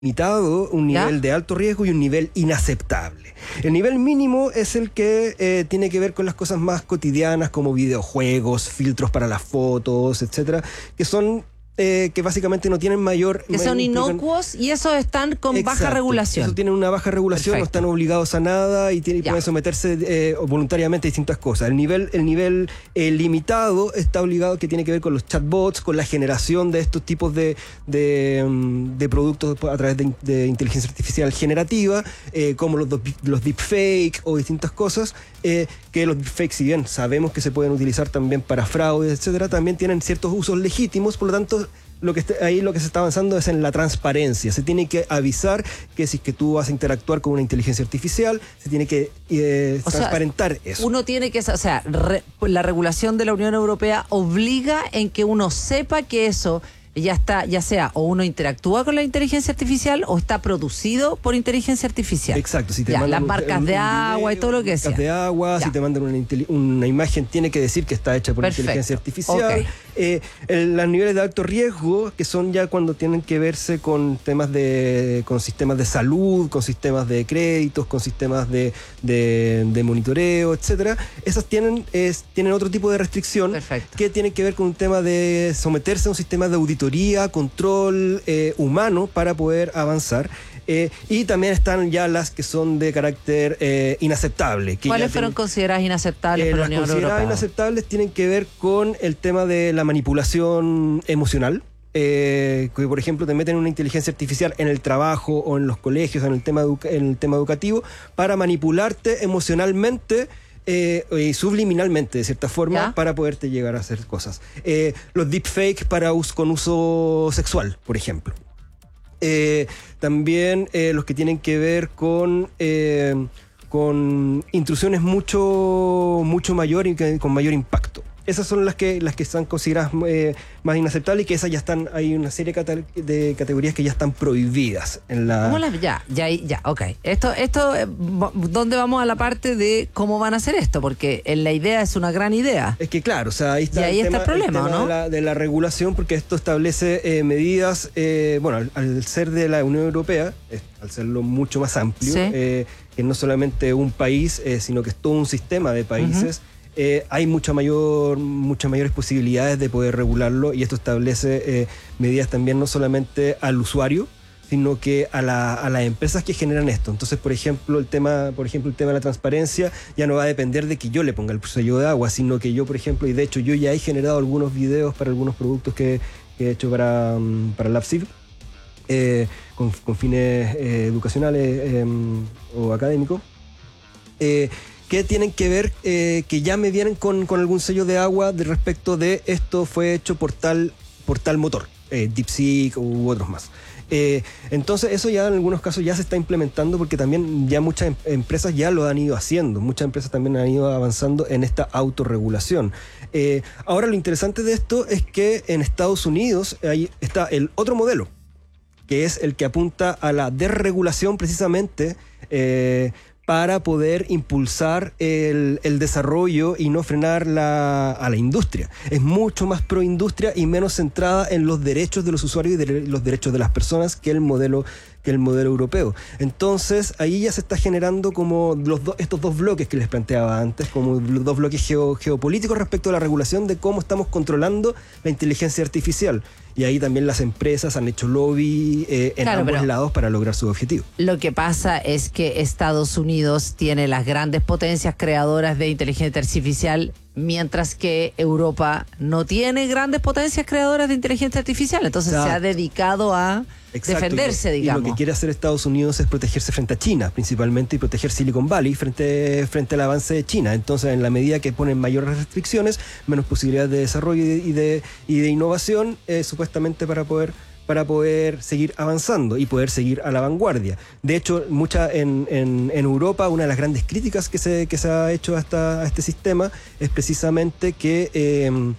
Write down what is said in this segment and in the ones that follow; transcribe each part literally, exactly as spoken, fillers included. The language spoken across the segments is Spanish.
limitado, un nivel ¿Ya? de alto riesgo y un nivel inaceptable. El nivel mínimo es el que eh, tiene que ver con las cosas más cotidianas como videojuegos, filtros para las fotos, etcétera, que son eh, que básicamente no tienen mayor... Que son implican- inocuos y esos están con Exacto. baja regulación. Eso tienen una baja regulación, Perfecto. no están obligados a nada y, tienen, y Ya. pueden someterse eh, voluntariamente a distintas cosas. El nivel, el nivel eh, limitado está obligado, que tiene que ver con los chatbots, con la generación de estos tipos de, de, um, de productos a través de, de inteligencia artificial generativa, eh, como los, los deepfake o distintas cosas, eh, que los deepfakes, si bien sabemos que se pueden utilizar también para fraudes, etcétera, también tienen ciertos usos legítimos, por lo tanto... Lo que está, ahí lo que se está avanzando es en la transparencia. Se tiene que avisar que si es que tú vas a interactuar con una inteligencia artificial, se tiene que eh, O sea, transparentar eso. Uno tiene que, o sea, re- la regulación de la Unión Europea obliga en que uno sepa que eso ya está, ya sea o uno interactúa con la inteligencia artificial o está producido por inteligencia artificial. Exacto, si te Ya, mandan las un- marcas un- de un agua y video, todo lo que marcas sea. de agua, Ya. si te mandan una, inteli- una imagen, tiene que decir que está hecha por Perfecto. inteligencia artificial. Ok. Eh, el- los niveles de alto riesgo, que son ya cuando tienen que verse con temas de, con sistemas de salud, con sistemas de créditos, con sistemas de, de, de monitoreo, etcétera. Esas tienen, es, tienen otro tipo de restricción. Perfecto. Que tiene que ver con un tema de someterse a un sistema de auditoría, control eh, humano para poder avanzar. Eh, y también están ya las que son de carácter eh, inaceptable. Que ¿Cuáles ya fueron tienen- consideradas inaceptables eh, por la las Unión consideradas Europea? inaceptables tienen que ver con el tema de la manipulación emocional. Eh, que por ejemplo te meten una inteligencia artificial en el trabajo o en los colegios, en el tema, educa- en el tema educativo, para manipularte emocionalmente eh, y subliminalmente, de cierta forma, ¿Ya? para poderte llegar a hacer cosas. Eh, los deepfakes para us- con uso sexual, por ejemplo. Eh, también eh, los que tienen que ver con, eh, con intrusiones mucho, mucho mayor y que, con mayor impacto. Esas son las que, las que están consideradas eh, más inaceptables y que esas ya están, hay una serie de, cate- de categorías que ya están prohibidas en la... ¿Cómo las- ya, ya, ya, ok. Esto, esto, eh, mo- ¿dónde vamos a la parte de cómo van a hacer esto? Porque en la idea es una gran idea. Es que claro, o sea, ahí está, Y ahí está el problema, tema ¿no? de, la, de la regulación, porque esto establece eh, medidas, eh, bueno, al, al ser de la Unión Europea, es- al serlo mucho más amplio, Sí. eh, que no solamente un país, eh, sino que es todo un sistema de países, eh, hay mucha mayor, muchas mayores posibilidades de poder regularlo, y esto establece eh, medidas también no solamente al usuario, sino que a, la, a las empresas que generan esto. Entonces, por ejemplo, el tema, por ejemplo, el tema de la transparencia ya no va a depender de que yo le ponga el sello de agua, sino que yo, por ejemplo, y de hecho yo ya he generado algunos videos para algunos productos que, que he hecho para, mm, para LabSIV, eh, con, con fines eh, educacionales eh, o académicos, eh, que tienen que ver, eh, que ya me vienen con, con algún sello de agua de respecto de esto fue hecho por tal, por tal motor, eh, DeepSeek u otros más. Eh, entonces eso ya en algunos casos ya se está implementando, porque también ya muchas em- empresas ya lo han ido haciendo, muchas empresas también han ido avanzando en esta autorregulación. Eh, ahora lo interesante de esto es que en Estados Unidos ahí está el otro modelo, que es el que apunta a la desregulación precisamente eh, para poder impulsar el, el desarrollo y no frenar la, a la industria. Es mucho más pro industria y menos centrada en los derechos de los usuarios y de los derechos de las personas que el modelo que el modelo europeo. Entonces, ahí ya se está generando como los do, estos dos bloques que les planteaba antes, como los dos bloques geo, geopolíticos respecto a la regulación de cómo estamos controlando la inteligencia artificial. Y ahí también las empresas han hecho lobby eh, en Claro, ambos pero- lados para lograr su objetivo. Lo que pasa es que Estados Unidos tiene las grandes potencias creadoras de inteligencia artificial, mientras que Europa no tiene grandes potencias creadoras de inteligencia artificial. Entonces Exacto. se ha dedicado a Exacto, defenderse, y lo, digamos. Y lo que quiere hacer Estados Unidos es protegerse frente a China, principalmente, y proteger Silicon Valley frente, frente al avance de China. Entonces, en la medida que ponen mayores restricciones, menos posibilidades de desarrollo y de, y de, y de innovación, eh, supuestamente para poder para poder seguir avanzando y poder seguir a la vanguardia. De hecho, mucha en, en, en Europa, una de las grandes críticas que se, que se ha hecho a, esta, a este sistema es precisamente que... Eh,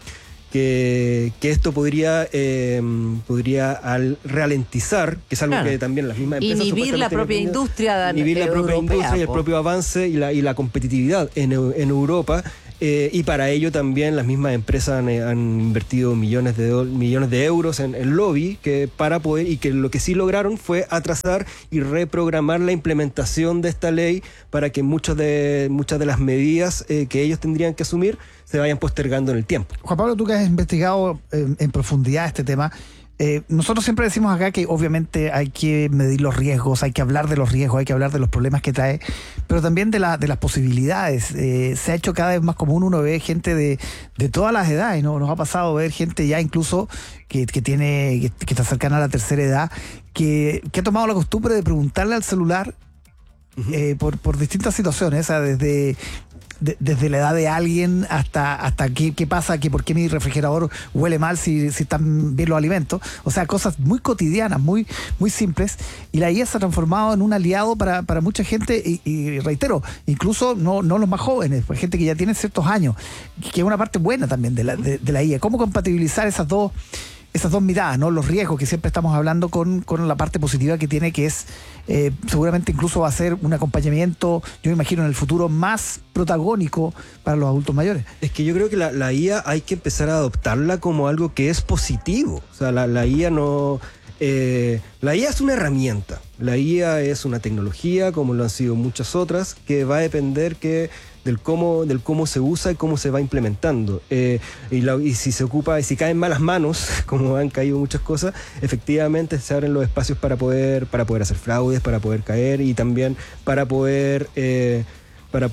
Que, que esto podría eh, podría al ralentizar, que es algo Claro. que también las mismas empresas Inhibir la supuestamente propia no tienen- industria inhibir la propia europea, industria y el po. propio avance y la, y la competitividad en, Eu- en Europa, Eh, y para ello también las mismas empresas han, han invertido millones de, do, millones de euros en, en lobby que para poder, y que lo que sí lograron fue atrasar y reprogramar la implementación de esta ley para que muchas de, muchas de las medidas eh, que ellos tendrían que asumir se vayan postergando en el tiempo. Juan Pablo, tú que has investigado en, en profundidad este tema, Eh, nosotros siempre decimos acá que obviamente hay que medir los riesgos, hay que hablar de los riesgos, hay que hablar de los problemas que trae, pero también de, la, de las posibilidades. Eh, se ha hecho cada vez más común, uno ve gente de, de todas las edades, ¿no? Nos ha pasado ver gente ya incluso que, que tiene que, que está cercana a la tercera edad, que, que ha tomado la costumbre de preguntarle al celular uh-huh. eh, por, por distintas situaciones, o sea, desde... De, desde la edad de alguien hasta hasta qué, qué pasa, que por qué mi refrigerador huele mal si, si están bien los alimentos. O sea, cosas muy cotidianas, muy, muy simples. Y la I A se ha transformado en un aliado para, para mucha gente y, y reitero, incluso no, no los más jóvenes, pues gente que ya tiene ciertos años, que es una parte buena también de la, de, de la I A. ¿Cómo compatibilizar esas dos esas dos miradas, ¿no? Los riesgos que siempre estamos hablando con, con la parte positiva que tiene, que es eh, seguramente incluso va a ser un acompañamiento, yo me imagino en el futuro, más protagónico para los adultos mayores. Es que yo creo que la, la I A hay que empezar a adoptarla como algo que es positivo. O sea, la, la I A no... Eh, la I A es una herramienta. La I A es una tecnología, como lo han sido muchas otras, que va a depender que del cómo del cómo se usa y cómo se va implementando. Eh, y, la, y si se ocupa, y si caen malas manos, como han caído muchas cosas, efectivamente se abren los espacios para poder, para poder hacer fraudes, para poder caer y también para poder... Eh, para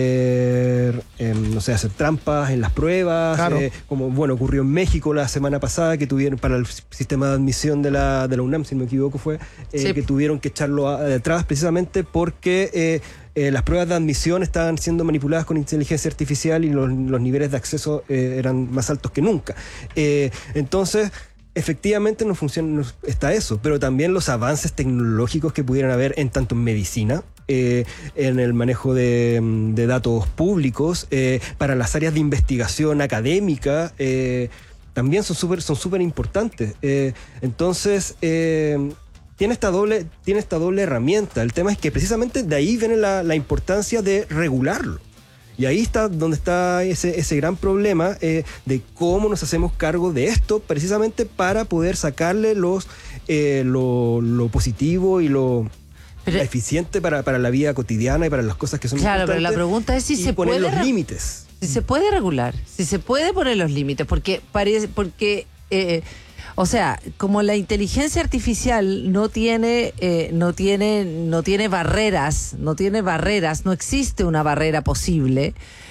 poder, eh, no sé, hacer trampas en las pruebas, claro. eh, como bueno ocurrió en México la semana pasada, que tuvieron para el sistema de admisión de la, de la UNAM, si no me equivoco fue, eh, sí. que tuvieron que echarlo detrás precisamente porque eh, eh, las pruebas de admisión estaban siendo manipuladas con inteligencia artificial y los, los niveles de acceso eh, eran más altos que nunca. Eh, entonces... Efectivamente no funciona, no está eso, pero también los avances tecnológicos que pudieran haber en tanto en medicina, eh, en el manejo de, de datos públicos, eh, para las áreas de investigación académica, eh, también son súper son súper importantes. Eh, entonces, eh, tiene esta doble, tiene esta doble herramienta. El tema es que precisamente de ahí viene la, la importancia de regularlo. Y ahí está donde está ese, ese gran problema eh, de cómo nos hacemos cargo de esto, precisamente para poder sacarle los eh, lo, lo positivo y lo pero, eficiente para, para la vida cotidiana y para las cosas que son claro, importantes. Claro, pero la pregunta es si se poner puede... los límites. Si se puede regular, si se puede poner los límites, porque parece... porque eh, O sea, como la inteligencia artificial no tiene, eh, no tiene, no tiene barreras, no tiene barreras, no existe una barrera posible.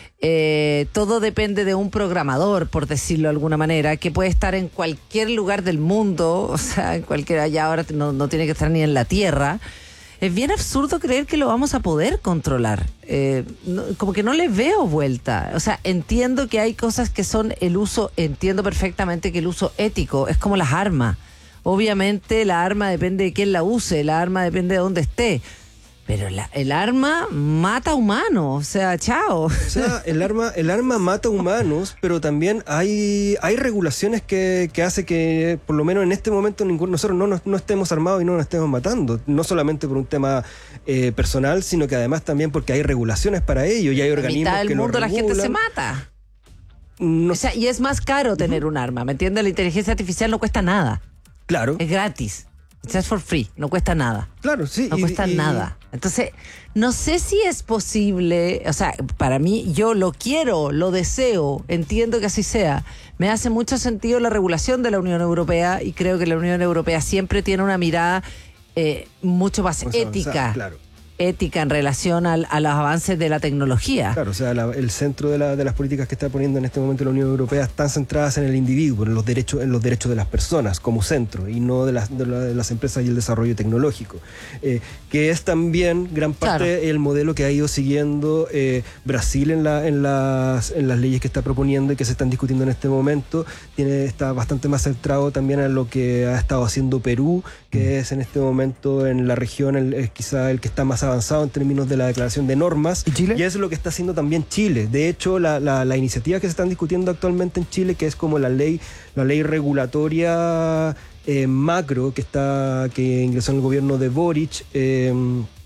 Eh, todo depende de un programador, por decirlo de alguna manera, que puede estar en cualquier lugar del mundo, o sea, en cualquier allá ahora no, no tiene que estar ni en la Tierra. Es bien absurdo creer que lo vamos a poder controlar. Eh, no, como que no le veo vuelta. O sea, entiendo que hay cosas que son el uso, entiendo perfectamente que el uso ético es como las armas. Obviamente la arma depende de quién la use, la arma depende de dónde esté. Pero la, el arma mata humanos, o sea, chao. O sea, el arma, el arma mata humanos, pero también hay, hay regulaciones que, que hace que, por lo menos en este momento, ninguno, nosotros no, no, no estemos armados y no nos estemos matando. No solamente por un tema eh, personal, sino que además también porque hay regulaciones para ello y hay organismos que que lo regulan. En mitad del mundo la gente se mata. No. O sea, y es más caro tener uh-huh. un arma, ¿me entiendes? La inteligencia artificial no cuesta nada. Claro. Es gratis. Just for free, no cuesta nada. Claro, sí. No y, cuesta y, nada. Entonces, no sé si es posible, o sea, para mí, yo lo quiero, lo deseo, entiendo que así sea. Me hace mucho sentido la regulación de la Unión Europea y creo que la Unión Europea siempre tiene una mirada eh, mucho más o sea, ética. O sea, claro. ética en relación al, a los avances de la tecnología. Claro, o sea, la, el centro de, la, de las políticas que está poniendo en este momento la Unión Europea están centradas en el individuo, en los derechos, en los derechos de las personas como centro y no de las, de, la, de las empresas y el desarrollo tecnológico, eh, que es también gran parte claro. el modelo que ha ido siguiendo eh, Brasil en, la, en, las, en las leyes que está proponiendo y que se están discutiendo en este momento. Tiene, está bastante más centrado también en lo que ha estado haciendo Perú, que es en este momento en la región el, es quizá el que está más avanzado en términos de la declaración de normas. ¿Y Chile? Y eso es lo que está haciendo también Chile. De hecho, la, la, la iniciativa que se están discutiendo actualmente en Chile, que es como la ley, la ley regulatoria eh, macro que está que ingresó en el gobierno de Boric, eh,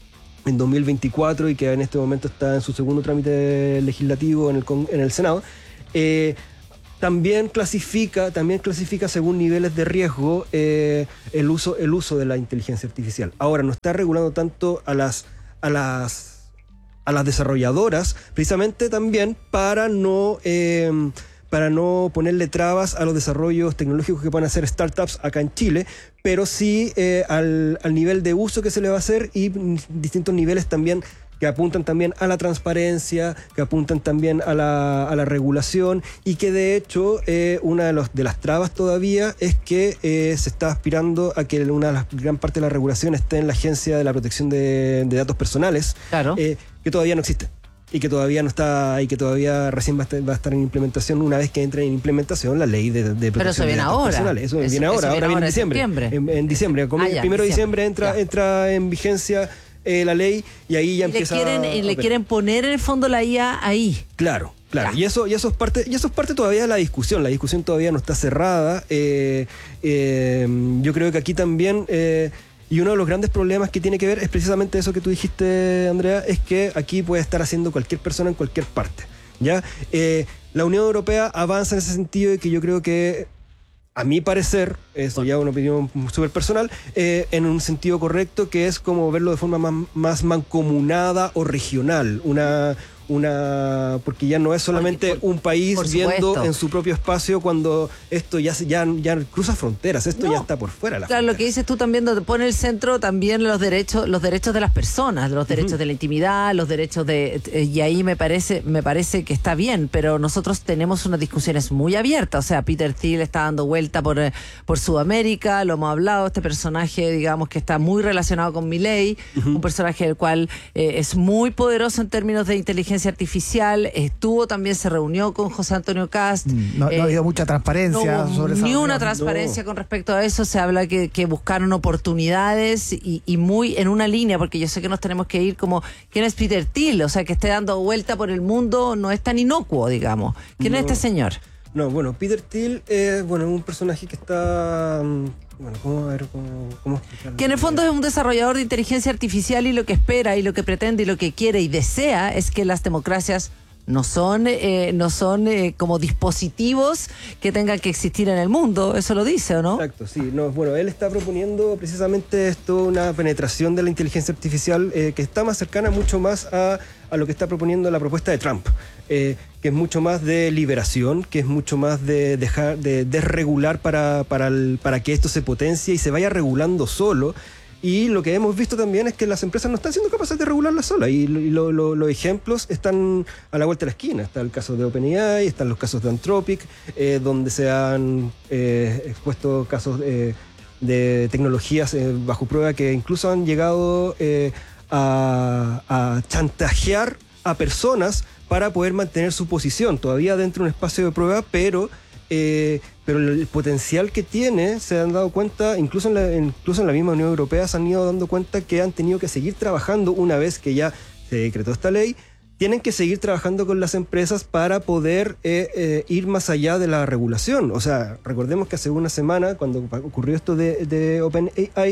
en dos mil veinticuatro y que en este momento está en su segundo trámite legislativo en el, en el Senado, eh, también clasifica, también clasifica según niveles de riesgo eh, el uso, el uso de la inteligencia artificial. Ahora, no está regulando tanto a las, a las, a las desarrolladoras, precisamente también para no, eh, para no ponerle trabas a los desarrollos tecnológicos que puedan hacer startups acá en Chile, pero sí eh, al, al nivel de uso que se le va a hacer y distintos niveles también que apuntan también a la transparencia, que apuntan también a la, a la regulación y que de hecho eh, una de, los, de las trabas todavía es que eh, se está aspirando a que una de las gran parte de la regulación esté en la Agencia de la Protección de, de Datos Personales, claro. eh, que todavía no existe y que todavía no está y que todavía recién va a estar, va a estar en implementación una vez que entre en implementación la ley de, de protección de datos ahora. personales. Eso, eso viene ahora, eso ahora viene en diciembre. En, en diciembre, el ah, ya, primero de diciembre. diciembre entra, ya. entra en vigencia Eh, la ley y ahí ya y empieza le quieren, a, y le quieren poner en el fondo la I A ahí. Claro, claro. Ya. Y eso, y eso es parte, y eso es parte todavía de la discusión. La discusión todavía no está cerrada. Eh, eh, yo creo que aquí también, eh, y uno de los grandes problemas que tiene que ver es precisamente eso que tú dijiste, Andrea, es que aquí puede estar haciendo cualquier persona en cualquier parte. ¿Ya? Eh, la Unión Europea avanza en ese sentido y que yo creo que, a mi parecer, eso ya es una opinión súper personal, eh, en un sentido correcto, que es como verlo de forma más, más mancomunada o regional, una, una porque ya no es solamente por, por, un país por viendo supuesto. en su propio espacio cuando esto ya, ya, ya cruza fronteras, esto no. ya está por fuera de la Claro, frontera. lo que dices tú también, donde pone el centro también los derechos, los derechos de las personas, los derechos uh-huh. de la intimidad, los derechos de, y ahí me parece, me parece que está bien, pero nosotros tenemos unas discusiones muy abiertas. O sea, Peter Thiel está dando vuelta por, por Sudamérica, lo hemos hablado, este personaje, digamos, que está muy relacionado con Milei, uh-huh. un personaje del cual eh, es muy poderoso en términos de inteligencia artificial, estuvo también, se reunió con José Antonio Cast. Mm, no, eh, no ha habido mucha transparencia no sobre esa ni una reunión. transparencia no. con respecto a eso. Se habla que, que buscaron oportunidades y, y muy en una línea, porque yo sé que nos tenemos que ir como, ¿quién es Peter Thiel? O sea, que esté dando vuelta por el mundo no es tan inocuo, digamos. ¿Quién no. es este señor? No, bueno, Peter Thiel es bueno, un personaje que está... Bueno, ¿cómo, a ver, cómo, cómo explicarlo? Que en el fondo es un desarrollador de inteligencia artificial y lo que espera y lo que pretende y lo que quiere y desea es que las democracias no son, eh, no son eh, como dispositivos que tengan que existir en el mundo. Eso lo dice, ¿o no? Exacto, sí. No, bueno, él está proponiendo precisamente esto, una penetración de la inteligencia artificial eh, que está más cercana mucho más a, a lo que está proponiendo la propuesta de Trump, eh, que es mucho más de liberación, que es mucho más de dejar de desregular para, para, el, para que esto se potencie y se vaya regulando solo. Y lo que hemos visto también es que las empresas no están siendo capaces de regularla sola. Y lo, lo, los ejemplos están a la vuelta de la esquina. Está el caso de OpenAI, están los casos de Anthropic, eh, donde se han eh, expuesto casos eh, de tecnologías eh, bajo prueba que incluso han llegado eh, a, a chantajear a personas para poder mantener su posición, todavía dentro de un espacio de prueba, pero... Eh, pero el potencial que tiene, se han dado cuenta, incluso en, la, incluso en la misma Unión Europea se han ido dando cuenta que han tenido que seguir trabajando una vez que ya se decretó esta ley, tienen que seguir trabajando con las empresas para poder eh, eh, ir más allá de la regulación. O sea, recordemos que hace una semana, cuando ocurrió esto de, de OpenAI,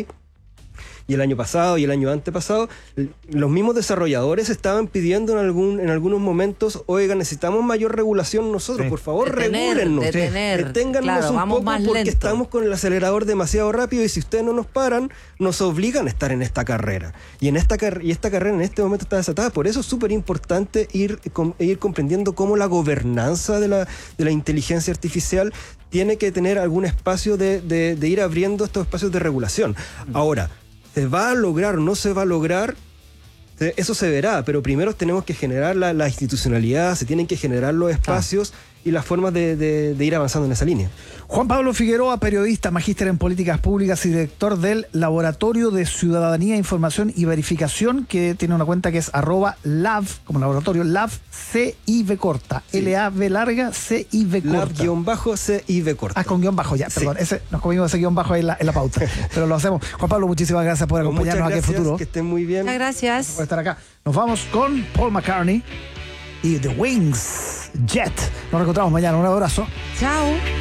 y el año pasado y el año antepasado, los mismos desarrolladores estaban pidiendo en algún en algunos momentos, oiga, necesitamos mayor regulación nosotros, sí. por favor, detener, regúlennos, detener. deténgannos claro, un vamos poco más porque lento. Estamos con el acelerador demasiado rápido y si ustedes no nos paran, nos obligan a estar en esta carrera. Y en esta car- y esta carrera en este momento está desatada, por eso es súper importante ir, com- ir comprendiendo cómo la gobernanza de la, de la inteligencia artificial tiene que tener algún espacio de, de, de ir abriendo estos espacios de regulación. Ahora, ¿se va a lograr o no se va a lograr? Eso se verá, pero primero tenemos que generar la, la institucionalidad, se tienen que generar los espacios ah. y las formas de, de, de ir avanzando en esa línea. Juan Pablo Figueroa, periodista, magíster en políticas públicas y director del Laboratorio de Ciudadanía, Información y Verificación, que tiene una cuenta que es arroba lab, como laboratorio, lab C I V corta, sí. L A V larga, C I V corta. Lab guión bajo, C I V corta. Ah, con guión bajo, ya, perdón, sí. ese, nos comimos ese guión bajo ahí en la, en la pauta, pero lo hacemos. Juan Pablo, muchísimas gracias por acompañarnos aquí en Futuro. Que estén muy bien. Muchas gracias. Por estar acá. Nos vamos con Paul McCartney y The Wings, Jet. Nos reencontramos mañana. Un abrazo. Chao.